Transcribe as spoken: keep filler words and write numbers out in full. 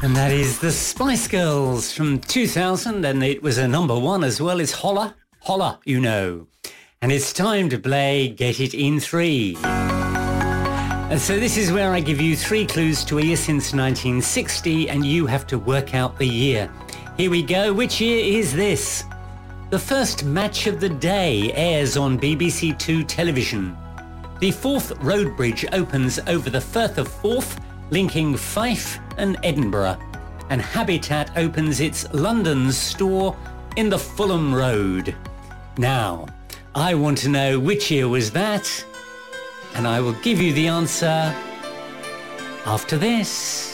And that is the Spice Girls from two thousand, and it was a number one as well as Holla, Holla, you know. And it's time to play Get It in Three. And so this is where I give you three clues to a year since nineteen sixty, and you have to work out the year. Here we go. Which year is this? The first match of the day airs on B B C Two television. The Forth Road Bridge opens over the Firth of Forth, linking Fife and Edinburgh. And Habitat opens its London store in the Fulham Road. Now, I want to know which year was that, and I will give you the answer after this.